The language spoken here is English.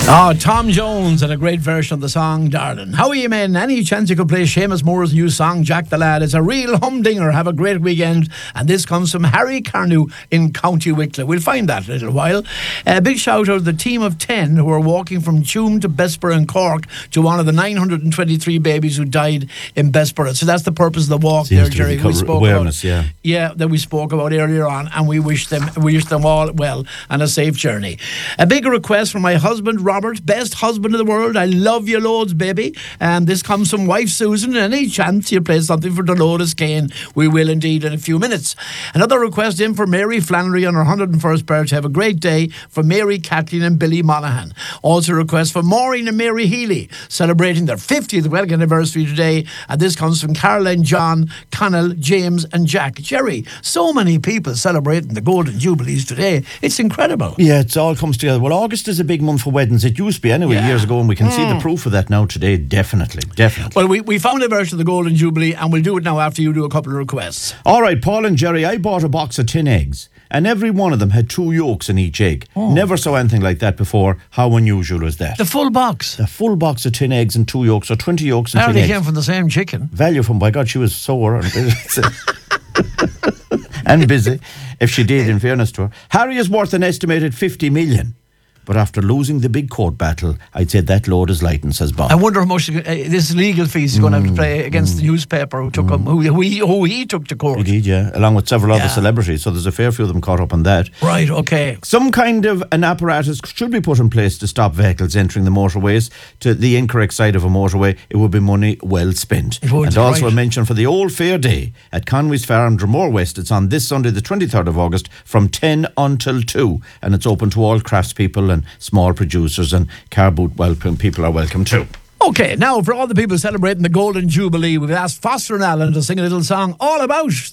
Oh, Tom Jones had a great version of the song, Darling. How are you, men? Any chance you could play Seamus Moore's new song, Jack the Lad? It's a real humdinger. Have a great weekend. And this comes from Harry Carnew in County Wicklow. We'll find that in a little while. A big shout out to the team of 10 who are walking from Tuam to Bessborough in Cork to one of the 923 babies who died in Bessborough. So that's the purpose of the walk there, Jerry. We spoke awareness, about, that we spoke about earlier on, and we wish them all well and a safe journey. A big request from my husband, Robert, best husband in the world. I love you loads, baby. And this comes from wife Susan. Any chance you play something for Dolores Kane? We will indeed in a few minutes. Another request in for Mary Flannery on her 101st birthday. Have a great day for Mary, Kathleen and Billy Monaghan. Also a request for Maureen and Mary Healy, celebrating their 50th wedding anniversary today. And this comes from Caroline, John, Connell, James and Jack. Jerry, so many people celebrating the Golden Jubilees today. It's incredible. Yeah, it all comes together. Well, August is a big month for weddings. It used to be anyway years ago, and we can see the proof of that now today. Definitely. Well, we found a version of the Golden Jubilee, and we'll do it now after you do a couple of requests. All right, Paul and Jerry, I bought a box of tin eggs, and every one of them had 2 yolks in each egg. Never saw anything like that before. How unusual is that? The full box? The full box of tin eggs and 2 yolks, or 20 yolks and 10 eggs. Apparently came from the same chicken. Value from, by God, she was sore and busy, if she did, in fairness to her. Harry is worth an estimated 50 million. But after losing the big court battle, I'd say that load is lightened, says Bob. I wonder how much this legal fees is going to have to pay against the newspaper who took him, who he took to court. He did, yeah, along with several other celebrities. So there's a fair few of them caught up on that. Right, okay. Some kind of an apparatus should be put in place to stop vehicles entering the motorways to the incorrect side of a motorway. It would be money well spent. And also a mention for the Old Fair Day at Conway's Farm, Dromore West. It's on this Sunday, the 23rd of August, from 10 until 2. And it's open to all craftspeople and small producers, and car boot people are welcome too. Okay, now for all the people celebrating the Golden Jubilee, we've asked Foster and Allen to sing a little song all about